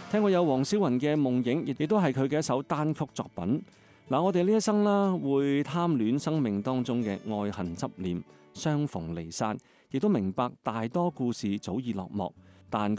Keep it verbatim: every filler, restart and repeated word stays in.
聽過有黃小雲嘅《夢影》，亦都係佢嘅一首單曲作品。嗱，我哋呢一生啦，會貪戀生命當中嘅愛恨執念、相逢離散，亦都明白大多故事早已落幕，但